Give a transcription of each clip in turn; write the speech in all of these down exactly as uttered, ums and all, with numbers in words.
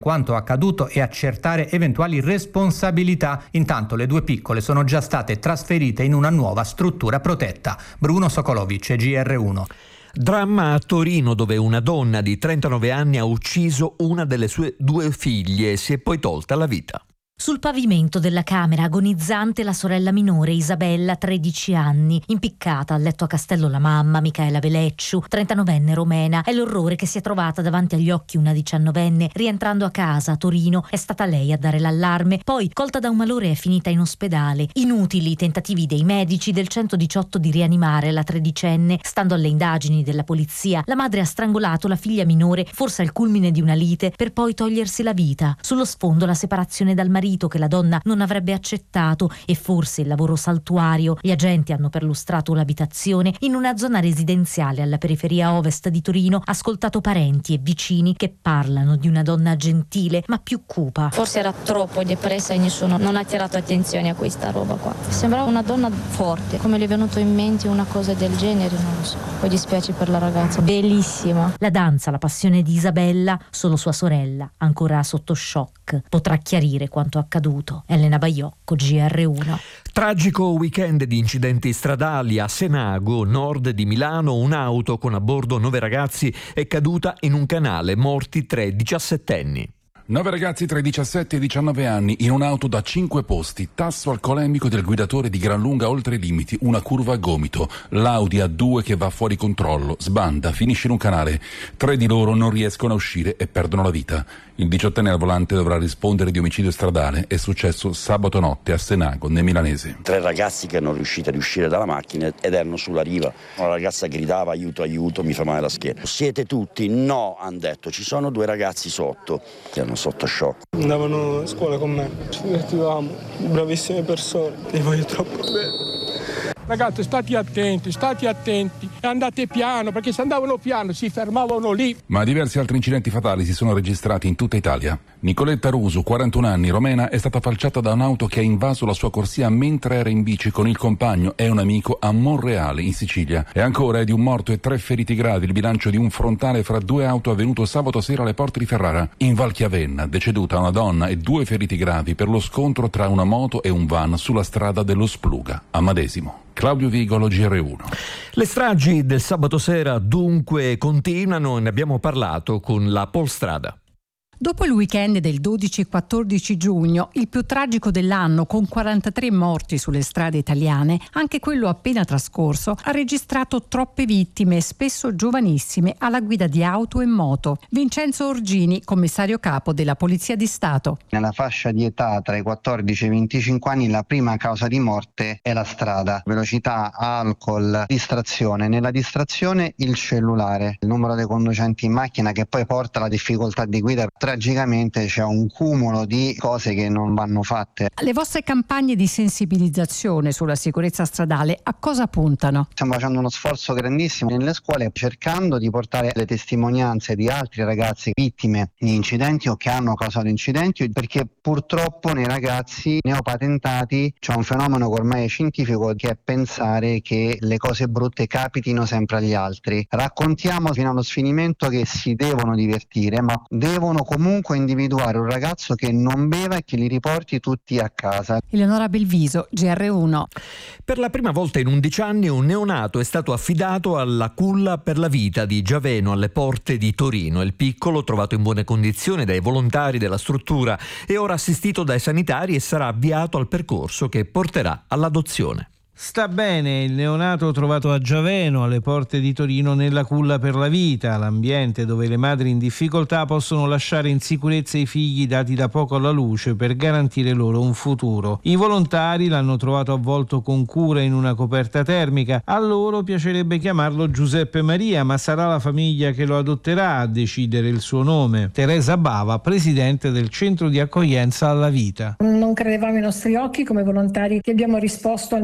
quanto accaduto e accertare eventuali responsabilità. Intanto le due piccole sono già state trasferite in una nuova struttura protetta. Bruno Sokolovic, G R uno. Dramma a Torino, dove una donna di trentanove anni ha ucciso una delle sue due figlie e si è poi tolta la vita. Sul pavimento della camera, agonizzante, la sorella minore Isabella, tredici anni, impiccata al letto a Castello la mamma, Micaela Velecciu, trentanovenne romena. È l'orrore che si è trovata davanti agli occhi una diciannovenne. Rientrando a casa a Torino è stata lei a dare l'allarme, poi colta da un malore è finita in ospedale. Inutili i tentativi dei medici del centodiciotto di rianimare la tredicenne. Stando alle indagini della polizia, la madre ha strangolato la figlia minore, forse al culmine di una lite, per poi togliersi la vita. Sullo sfondo la separazione dal marito che la donna non avrebbe accettato e forse il lavoro saltuario. Gli agenti hanno perlustrato l'abitazione in una zona residenziale alla periferia ovest di Torino, ascoltato parenti e vicini che parlano di una donna gentile ma più cupa. Forse era troppo depressa e nessuno non ha tirato attenzione a questa roba qua. Sembrava una donna forte. Come le è venuto in mente una cosa del genere, non lo so. Poi dispiace per la ragazza, bellissima. La danza, la passione di Isabella, solo sua sorella, ancora sotto shock, potrà chiarire quanto accaduto. Elena Baiocco, G R uno. Tragico weekend di incidenti stradali a Senago, nord di Milano. Un'auto con a bordo nove ragazzi è caduta in un canale, morti tre diciassettenni. Nove ragazzi tra i diciassette e i diciannove anni in un'auto da cinque posti, tasso alcolemico del guidatore di gran lunga oltre i limiti, una curva a gomito, l'Audi A due che va fuori controllo, sbanda, finisce in un canale, tre di loro non riescono a uscire e perdono la vita. Il diciottenne al volante dovrà rispondere di omicidio stradale, è successo sabato notte a Senago, nel milanese. Tre ragazzi che erano riusciti ad uscire dalla macchina ed erano sulla riva. Una ragazza gridava aiuto, aiuto, mi fa male la schiena. Siete tutti? No, hanno detto, ci sono due ragazzi sotto, che erano sotto shock. Andavano a scuola con me, ci divertivamo, bravissime persone, li voglio troppo bene. Ragazzi, state attenti, state attenti e andate piano, perché se andavano piano si fermavano lì. Ma diversi altri incidenti fatali si sono registrati in tutta Italia. Nicoletta Rusu, quarantuno anni, romena, è stata falciata da un'auto che ha invaso la sua corsia mentre era in bici con il compagno e un amico a Monreale, in Sicilia. E ancora è di un morto e tre feriti gravi il bilancio di un frontale fra due auto avvenuto sabato sera alle porte di Ferrara. In Valchiavenna, deceduta una donna e due feriti gravi per lo scontro tra una moto e un van sulla strada dello Spluga, a Madesimo. Claudio Vigolo, G R uno. Le stragi del sabato sera dunque continuano e ne abbiamo parlato con la Polstrada. Dopo il weekend del dodici e quattordici giugno, il più tragico dell'anno, con quarantatré morti sulle strade italiane, anche quello appena trascorso ha registrato troppe vittime, spesso giovanissime, alla guida di auto e moto. Vincenzo Orgini, commissario capo della Polizia di Stato. Nella fascia di età tra i quattordici e i venticinque anni la prima causa di morte è la strada. Velocità, alcol, distrazione. Nella distrazione il cellulare, il numero dei conducenti in macchina che poi porta alla difficoltà di guida. Tragicamente c'è un cumulo di cose che non vanno fatte. Le vostre campagne di sensibilizzazione sulla sicurezza stradale a cosa puntano? Stiamo facendo uno sforzo grandissimo nelle scuole, cercando di portare le testimonianze di altri ragazzi vittime di incidenti o che hanno causato incidenti, perché purtroppo nei ragazzi neopatentati c'è un fenomeno che ormai è scientifico, che è pensare che le cose brutte capitino sempre agli altri. Raccontiamo fino allo sfinimento che si devono divertire, ma devono comunque individuare un ragazzo che non beva e che li riporti tutti a casa. Eleonora Belviso, G R uno. Per la prima volta in undici anni un neonato è stato affidato alla culla per la vita di Giaveno alle porte di Torino. Il piccolo, trovato in buone condizioni dai volontari della struttura, è ora assistito dai sanitari e sarà avviato al percorso che porterà all'adozione. Sta bene il neonato trovato a Giaveno alle porte di Torino nella culla per la vita, l'ambiente dove le madri in difficoltà possono lasciare in sicurezza i figli dati da poco alla luce per garantire loro un futuro. I volontari l'hanno trovato avvolto con cura in una coperta termica. A loro piacerebbe chiamarlo Giuseppe Maria, ma sarà la famiglia che lo adotterà a decidere il suo nome. Teresa Bava, presidente del centro di accoglienza alla vita. Non credevamo ai nostri occhi come volontari che abbiamo risposto al messaggio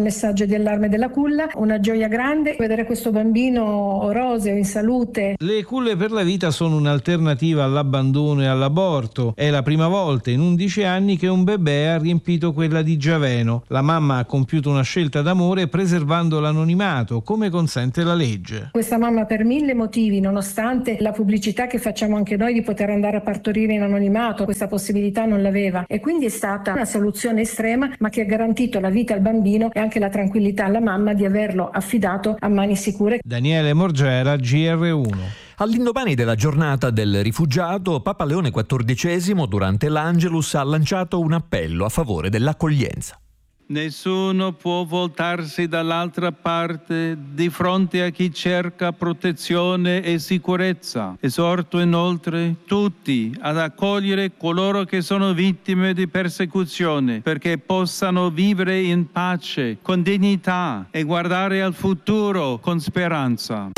dell'Arme della Culla, una gioia grande vedere questo bambino roseo, in salute. Le culle per la vita sono un'alternativa all'abbandono e all'aborto. È la prima volta in undici anni che un bebè ha riempito quella di Giaveno. La mamma ha compiuto una scelta d'amore preservando l'anonimato, come consente la legge. Questa mamma, per mille motivi, nonostante la pubblicità che facciamo anche noi di poter andare a partorire in anonimato, questa possibilità non l'aveva, e quindi è stata una soluzione estrema, ma che ha garantito la vita al bambino e anche la tranquillità alla mamma di averlo affidato a mani sicure. Daniele Morgera, G R uno. All'indomani della giornata del rifugiato, Papa Leone quattordicesimo, durante l'Angelus, ha lanciato un appello a favore dell'accoglienza. Nessuno può voltarsi dall'altra parte di fronte a chi cerca protezione e sicurezza. Esorto inoltre tutti ad accogliere coloro che sono vittime di persecuzione, perché possano vivere in pace, con dignità e guardare al futuro con speranza.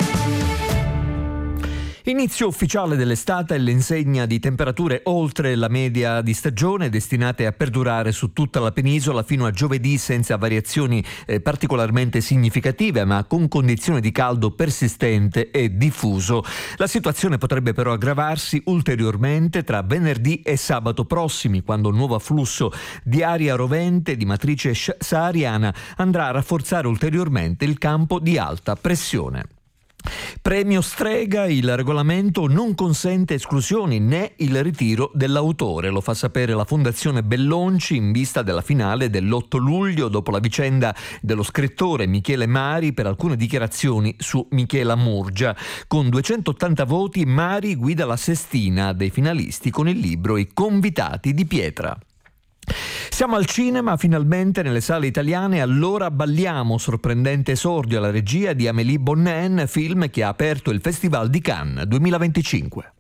Inizio ufficiale dell'estate e l'insegna di temperature oltre la media di stagione, destinate a perdurare su tutta la penisola fino a giovedì, senza variazioni eh, particolarmente significative, ma con condizioni di caldo persistente e diffuso. La situazione potrebbe però aggravarsi ulteriormente tra venerdì e sabato prossimi, quando un nuovo afflusso di aria rovente di matrice sahariana andrà a rafforzare ulteriormente il campo di alta pressione. Premio Strega: il regolamento non consente esclusioni né il ritiro dell'autore, lo fa sapere la Fondazione Bellonci in vista della finale dell'otto luglio, dopo la vicenda dello scrittore Michele Mari per alcune dichiarazioni su Michela Murgia. Con duecentottanta voti Mari guida la sestina dei finalisti con il libro I convitati di pietra. Siamo al cinema, finalmente nelle sale italiane. Allora balliamo, sorprendente esordio alla regia di Amélie Bonnin, film che ha aperto il Festival di Cannes duemilaventicinque.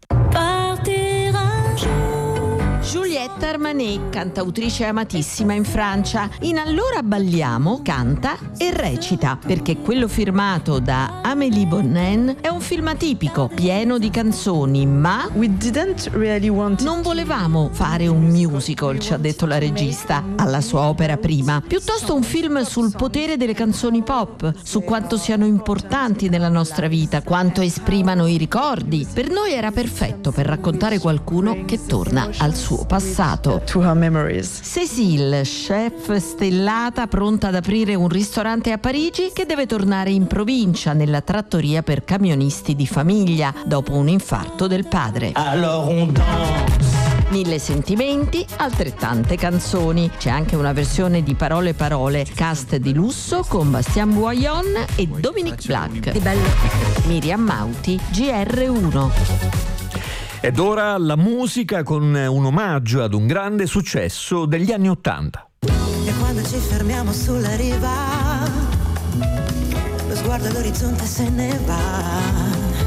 Juliette Armanet, cantautrice amatissima in Francia, in Allora balliamo canta e recita, perché quello firmato da Amélie Bonnin è un film atipico, pieno di canzoni, ma We didn't really want non volevamo fare un musical, ci ha detto la regista, alla sua opera prima, piuttosto un film sul potere delle canzoni pop, su quanto siano importanti nella nostra vita, quanto esprimano i ricordi. Per noi era perfetto per raccontare qualcuno che torna al suo passato. To her memories. Cécile, chef stellata, pronta ad aprire un ristorante a Parigi, che deve tornare in provincia nella trattoria per camionisti di famiglia dopo un infarto del padre. Alors on danse. Mille sentimenti, altrettante canzoni. C'è anche una versione di Parole Parole, cast di lusso con Bastien Boyon e Dominic Black. Che bello. Miriam Mauti, G R uno. Ed ora la musica con un omaggio ad un grande successo degli anni Ottanta. E quando ci fermiamo sulla riva, lo sguardo all'orizzonte se ne va.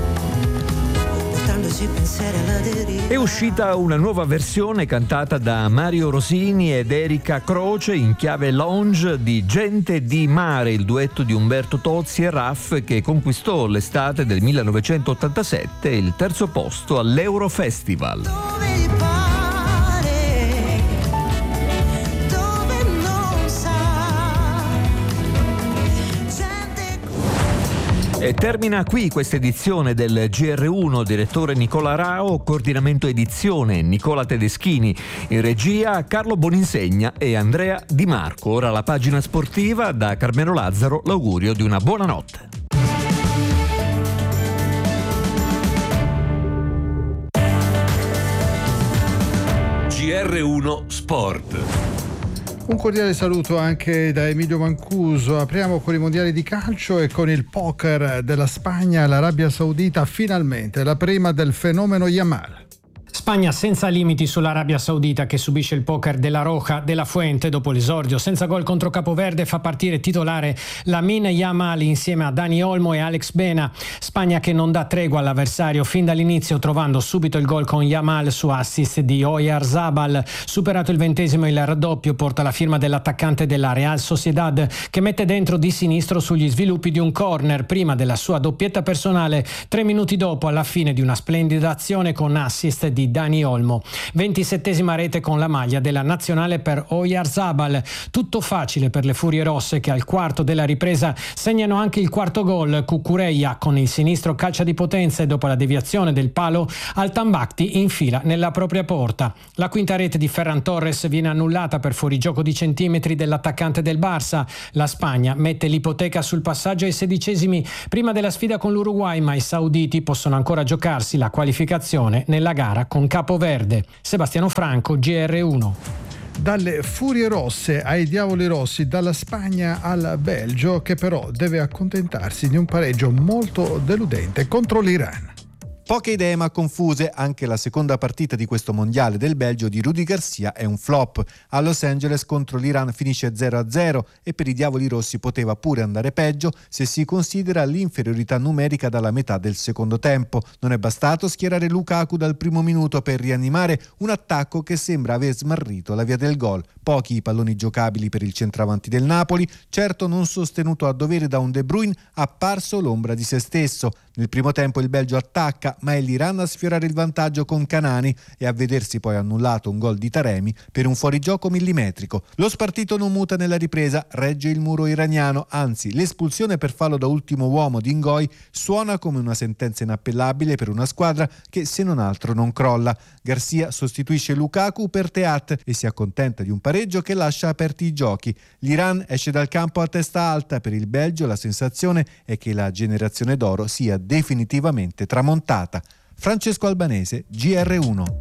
È uscita una nuova versione cantata da Mario Rosini ed Erika Croce in chiave lounge di Gente di Mare, il duetto di Umberto Tozzi e Raff, che conquistò l'estate del millenovecentottantasette il terzo posto all'Eurofestival. E termina qui questa edizione del G R uno, direttore Nicola Rao, coordinamento edizione Nicola Tedeschini, in regia Carlo Boninsegna e Andrea Di Marco. Ora la pagina sportiva, da Carmelo Lazzaro l'augurio di una buona notte. G R uno Sport. Un cordiale saluto anche da Emilio Mancuso. Apriamo con i mondiali di calcio e con il poker della Spagna. L'Arabia Saudita finalmente la prima del fenomeno Yamal. Spagna senza limiti sull'Arabia Saudita, che subisce il poker della Roja della Fuente dopo l'esordio senza gol contro Capoverde. Fa partire titolare Lamine Yamal insieme a Dani Olmo e Alex Bena. Spagna che non dà tregua all'avversario fin dall'inizio, trovando subito il gol con Yamal su assist di Oyarzabal. Superato il ventesimo, il raddoppio porta la firma dell'attaccante della Real Sociedad, che mette dentro di sinistro sugli sviluppi di un corner prima della sua doppietta personale tre minuti dopo, alla fine di una splendida azione con assist di di Dani Olmo. ventisettesima rete con la maglia della nazionale per Oyarzabal. Tutto facile per le Furie Rosse che al quarto della ripresa segnano anche il quarto gol. Cucurella con il sinistro calcia di potenza e dopo la deviazione del palo Altambacti infila nella propria porta. La quinta rete di Ferran Torres viene annullata per fuorigioco di centimetri dell'attaccante del Barça. La Spagna mette l'ipoteca sul passaggio ai sedicesimi prima della sfida con l'Uruguay, ma i sauditi possono ancora giocarsi la qualificazione nella gara con Capoverde. Sebastiano Franco, G R uno. Dalle Furie Rosse ai Diavoli Rossi, dalla Spagna al Belgio, che però deve accontentarsi di un pareggio molto deludente contro l'Iran. Poche idee ma confuse, anche la seconda partita di questo mondiale del Belgio di Rudi Garcia è un flop. A Los Angeles contro l'Iran finisce zero a zero e per i Diavoli Rossi poteva pure andare peggio se si considera l'inferiorità numerica dalla metà del secondo tempo. Non è bastato schierare Lukaku dal primo minuto per rianimare un attacco che sembra aver smarrito la via del gol. Pochi i palloni giocabili per il centravanti del Napoli, certo non sostenuto a dovere da un De Bruyne apparso l'ombra di se stesso. Nel primo tempo il Belgio attacca, ma è l'Iran a sfiorare il vantaggio con Canani e a vedersi poi annullato un gol di Taremi per un fuorigioco millimetrico. Lo spartito non muta nella ripresa, regge il muro iraniano, anzi l'espulsione per fallo da ultimo uomo di Ngoy suona come una sentenza inappellabile per una squadra che se non altro non crolla. Garcia sostituisce Lukaku per Teat e si accontenta di un pareggio che lascia aperti i giochi. L'Iran esce dal campo a testa alta, per il Belgio la sensazione è che la generazione d'oro sia definitivamente tramontata. Francesco Albanese, G R uno.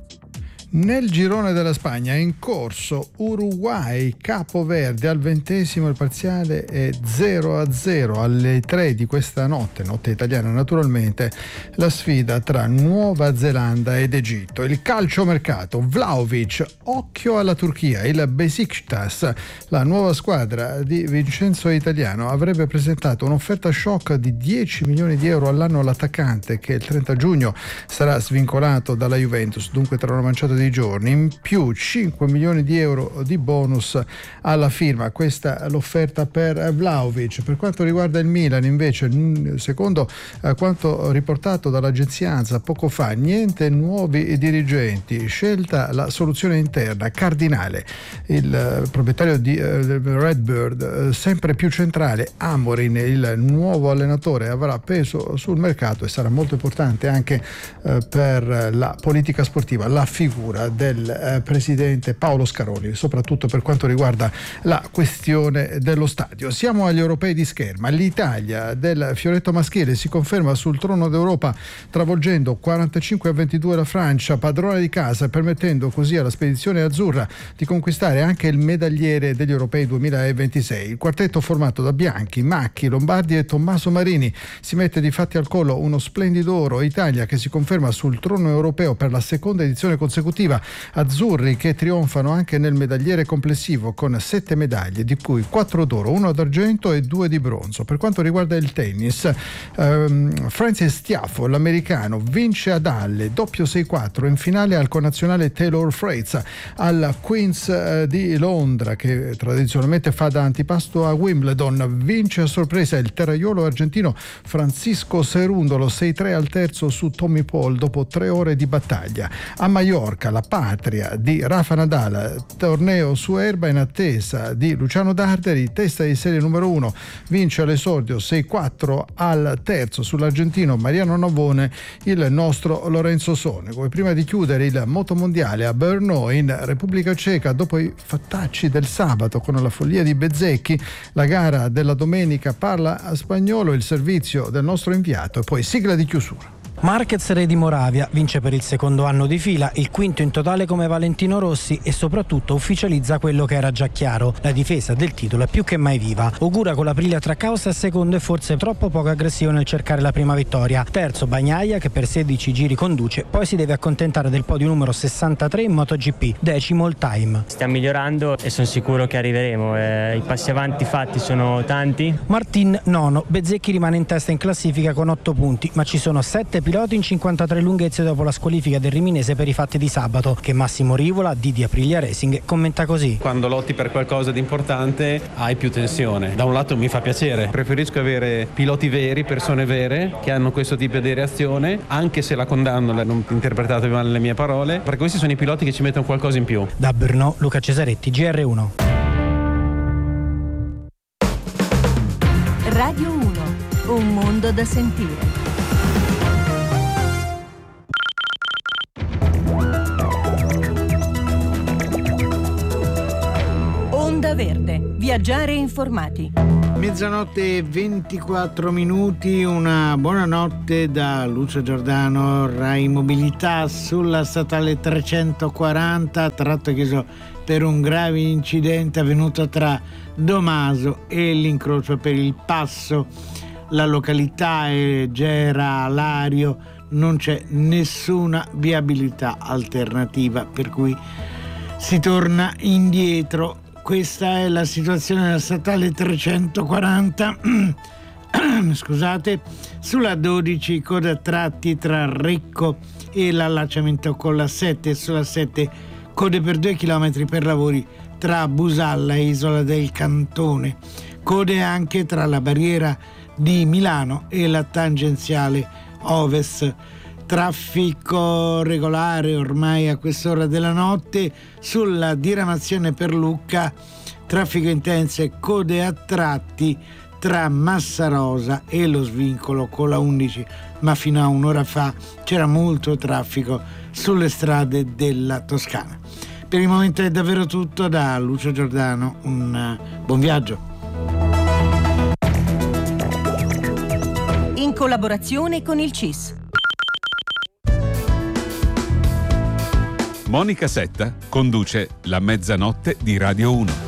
Nel girone della Spagna è in corso Uruguay Capoverde, al ventesimo il parziale è zero a zero. Alle tre di questa notte, notte italiana naturalmente, la sfida tra Nuova Zelanda ed Egitto. Il calciomercato, Vlahovic, occhio alla Turchia. Il Besiktas, la nuova squadra di Vincenzo Italiano, avrebbe presentato un'offerta shock di dieci milioni di euro all'anno all'attaccante, che il trenta giugno sarà svincolato dalla Juventus, dunque tra una manciata di giorni. In più cinque milioni di euro di bonus alla firma. Questa è l'offerta per Vlahovic. Per quanto riguarda il Milan invece, secondo eh, quanto riportato dall'agenzia ANSA poco fa, niente nuovi dirigenti, scelta la soluzione interna. Cardinale, il eh, proprietario di eh, Redbird, eh, sempre più centrale. Amorin, il nuovo allenatore, avrà peso sul mercato e sarà molto importante anche eh, per la politica sportiva, la figura del eh, presidente Paolo Scaroni, soprattutto per quanto riguarda la questione dello stadio. Siamo agli europei di scherma. L'Italia del fioretto maschile si conferma sul trono d'Europa, travolgendo quarantacinque a ventidue la Francia, padrona di casa, permettendo così alla spedizione azzurra di conquistare anche il medagliere degli europei duemilaventisei. Il quartetto formato da Bianchi, Macchi, Lombardi e Tommaso Marini si mette di fatti al collo uno splendido oro. Italia che si conferma sul trono europeo per la seconda edizione consecutiva. Azzurri che trionfano anche nel medagliere complessivo con sette medaglie, di cui quattro d'oro, uno d'argento e due di bronzo. Per quanto riguarda il tennis, ehm, Francis Tiafoe, l'americano, vince ad Halle, doppio sei quattro in finale al connazionale Taylor Fritz al Queen's eh, di Londra, che tradizionalmente fa da antipasto a Wimbledon. Vince a sorpresa il terraiolo argentino Francisco Cerundolo, sei tre al terzo su Tommy Paul dopo tre ore di battaglia. A Maiorca, la patria di Rafa Nadal, torneo su erba in attesa di Luciano Darderi, testa di serie numero uno, vince all'esordio sei quattro al terzo sull'argentino Mariano Navone il nostro Lorenzo Sonego. E prima di chiudere il motomondiale a Brno in Repubblica Ceca, dopo i fattacci del sabato con la follia di Bezzecchi, la gara della domenica parla a spagnolo, il servizio del nostro inviato e poi sigla di chiusura. Marquez re di Moravia, vince per il secondo anno di fila, il quinto in totale come Valentino Rossi e soprattutto ufficializza quello che era già chiaro: la difesa del titolo è più che mai viva. Augura con l'Aprilia Trackhouse è secondo e forse troppo poco aggressivo nel cercare la prima vittoria. Terzo Bagnaia che per sedici giri conduce, poi si deve accontentare del podio numero sessantatré in MotoGP. Decimo il time. Stiamo migliorando e sono sicuro che arriveremo, eh, i passi avanti fatti sono tanti. Martin nono, Bezzecchi rimane in testa in classifica con otto punti, ma ci sono sette piloti piloti in cinquantatré lunghezze dopo la squalifica del Riminese per i fatti di sabato, che Massimo Rivola di di Aprilia Racing commenta così: quando lotti per qualcosa di importante hai più tensione. Da un lato mi fa piacere, preferisco avere piloti veri, persone vere che hanno questo tipo di reazione, anche se la condanno, non interpretate male le mie parole, perché questi sono i piloti che ci mettono qualcosa in più. Da Brno, Luca Cesaretti, G R uno. Radio uno, un mondo da sentire. Onda Verde, viaggiare informati. Mezzanotte e ventiquattro minuti, una buonanotte da Lucio Giordano, Rai Mobilità. Sulla statale trecentoquaranta, tratto chiuso per un grave incidente avvenuto tra Domaso e l'incrocio per il Passo. La località è Gera Lario, non c'è nessuna viabilità alternativa, per cui si torna indietro. Questa è la situazione della statale trecentoquaranta. Scusate, sulla dodici coda a tratti tra Recco e l'allacciamento con la sette, e sulla sette code per due chilometri per lavori tra Busalla e Isola del Cantone. Code anche tra la barriera di Milano e la tangenziale Ovest. Traffico regolare ormai a quest'ora della notte sulla diramazione per Lucca, traffico intenso e code a tratti tra Massarosa e lo svincolo con la undici, ma fino a un'ora fa c'era molto traffico sulle strade della Toscana. Per il momento è davvero tutto da Lucio Giordano, un buon viaggio. In collaborazione con il C I S. Monica Setta conduce La Mezzanotte di Radio uno.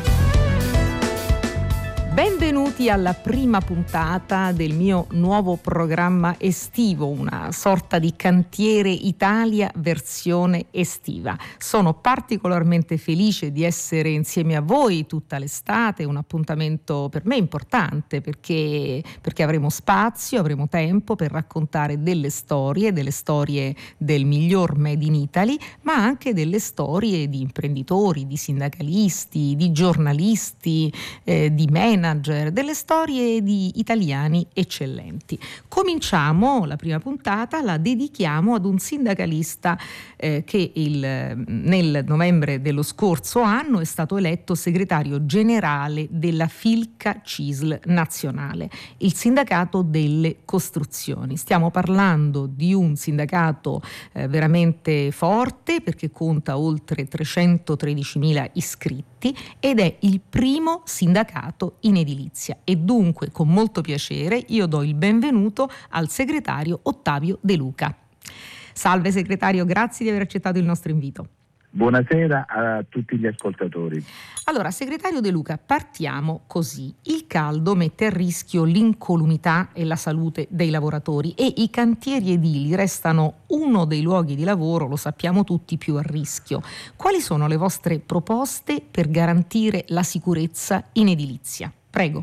Benvenuti alla prima puntata del mio nuovo programma estivo, una sorta di Cantiere Italia versione estiva. Sono particolarmente felice di essere insieme a voi tutta l'estate, un appuntamento per me importante perché, perché avremo spazio, avremo tempo per raccontare delle storie, delle storie del miglior Made in Italy, ma anche delle storie di imprenditori, di sindacalisti, di giornalisti, eh, di manager, delle storie di italiani eccellenti. Cominciamo la prima puntata, la dedichiamo ad un sindacalista eh, che il, nel novembre dello scorso anno è stato eletto segretario generale della Filca Cisl nazionale, il sindacato delle costruzioni. Stiamo parlando di un sindacato eh, veramente forte perché conta oltre trecentotredicimila iscritti ed è il primo sindacato in edilizia, e dunque con molto piacere io do il benvenuto al segretario Ottavio De Luca. Salve segretario, grazie di aver accettato il nostro invito. Buonasera a tutti gli ascoltatori. Allora, segretario De Luca, partiamo così. Il caldo mette a rischio l'incolumità e la salute dei lavoratori e i cantieri edili restano uno dei luoghi di lavoro, lo sappiamo tutti, più a rischio. Quali sono le vostre proposte per garantire la sicurezza in edilizia? Prego.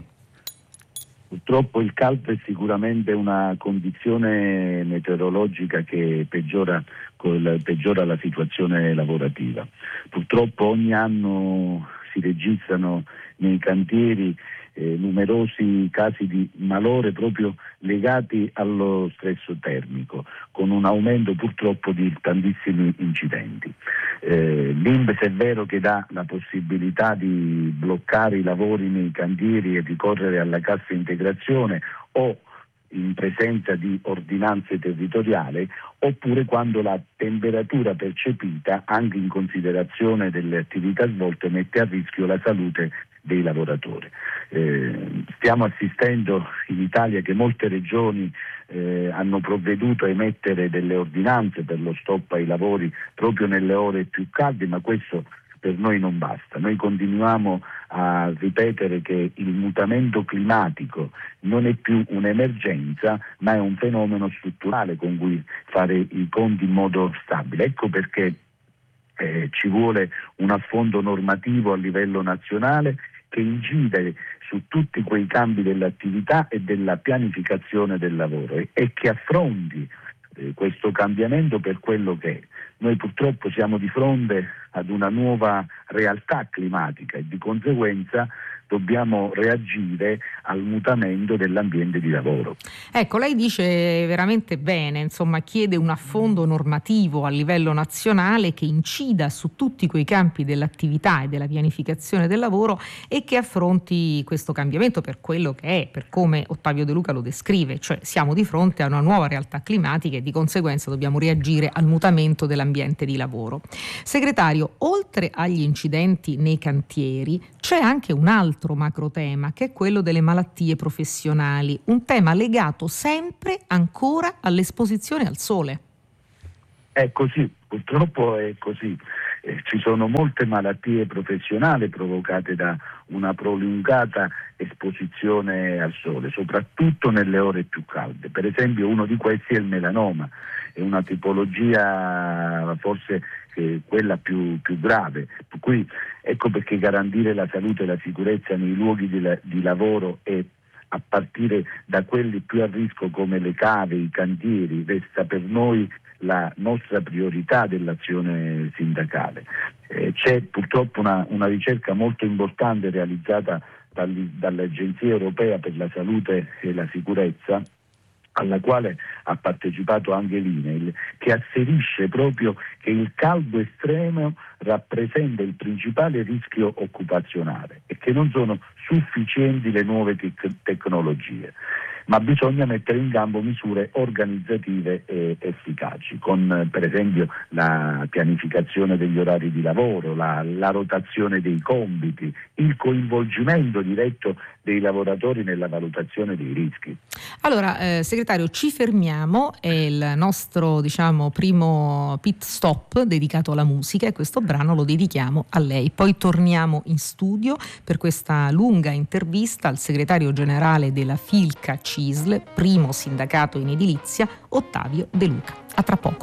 Purtroppo il caldo è sicuramente una condizione meteorologica che peggiora, peggiora la situazione lavorativa. Purtroppo ogni anno si registrano nei cantieri eh, numerosi casi di malore proprio legati allo stress termico, con un aumento purtroppo di tantissimi incidenti. Eh, L'I N P S è vero che dà la possibilità di bloccare i lavori nei cantieri e ricorrere alla cassa integrazione o in presenza di ordinanze territoriali, oppure quando la temperatura percepita, anche in considerazione delle attività svolte, mette a rischio la salute dei lavoratori. Eh, stiamo assistendo in Italia che molte regioni eh, hanno provveduto a emettere delle ordinanze per lo stop ai lavori proprio nelle ore più calde, ma questo per noi non basta. Noi continuiamo a ripetere che il mutamento climatico non è più un'emergenza, ma è un fenomeno strutturale con cui fare i conti in modo stabile. Ecco perché eh, ci vuole un affondo normativo a livello nazionale che incide su tutti quei cambi dell'attività e della pianificazione del lavoro e, e che affronti eh, questo cambiamento per quello che è. Noi purtroppo siamo di fronte ad una nuova realtà climatica e di conseguenza dobbiamo reagire al mutamento dell'ambiente di lavoro. Ecco, lei dice veramente bene, insomma, chiede un affondo normativo a livello nazionale che incida su tutti quei campi dell'attività e della pianificazione del lavoro e che affronti questo cambiamento per quello che è, per come Ottavio De Luca lo descrive, cioè siamo di fronte a una nuova realtà climatica e di conseguenza dobbiamo reagire al mutamento dell'ambiente di lavoro. Segretario, oltre agli incidenti nei cantieri c'è anche un altro macro tema che è quello delle malattie professionali, un tema legato sempre ancora all'esposizione al sole. È così, purtroppo è così. Eh, ci sono molte malattie professionali provocate da una prolungata esposizione al sole, soprattutto nelle ore più calde. Per esempio uno di questi è il melanoma, è una tipologia forse eh, quella più, più grave, per cui ecco perché garantire la salute e la sicurezza nei luoghi di, la, di lavoro e a partire da quelli più a rischio come le cave, i cantieri, resta per noi la nostra priorità dell'azione sindacale. Eh, c'è purtroppo una, una ricerca molto importante realizzata dall'Agenzia Europea per la Salute e la Sicurezza, alla quale ha partecipato anche l'INAIL, che asserisce proprio che il caldo estremo rappresenta il principale rischio occupazionale e che non sono sufficienti le nuove tec- tecnologie. Ma bisogna mettere in campo misure organizzative e efficaci, con per esempio la pianificazione degli orari di lavoro, la, la rotazione dei compiti, il coinvolgimento diretto dei lavoratori nella valutazione dei rischi. Allora, eh, segretario, ci fermiamo, è il nostro diciamo primo pit stop dedicato alla musica e questo brano lo dedichiamo a lei. Poi torniamo in studio per questa lunga intervista al segretario generale della Filca C I S L, primo sindacato in edilizia, Ottavio De Luca. A tra poco.